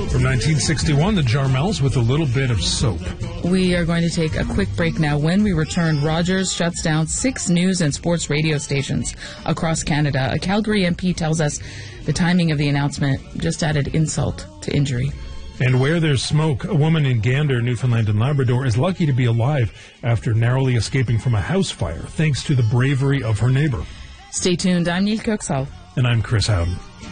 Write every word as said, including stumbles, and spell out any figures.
From nineteen sixty-one, the Jarmels with a little bit of soap. We are going to take a quick break now. When we return, Rogers shuts down six news and sports radio stations across Canada. A Calgary M P tells us the timing of the announcement just added insult to injury. And where there's smoke, a woman in Gander, Newfoundland and Labrador is lucky to be alive after narrowly escaping from a house fire thanks to the bravery of her neighbor. Stay tuned. I'm Neil Kirksall. And I'm Chris Howden.